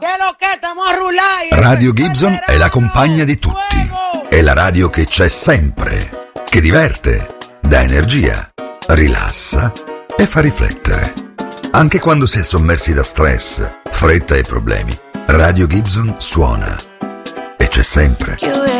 Radio Gibson è la compagna di tutti. È la radio che c'è sempre, che diverte, dà energia, rilassa e fa riflettere. Anche quando si è sommersi da stress, fretta e problemi, Radio Gibson suona e c'è sempre.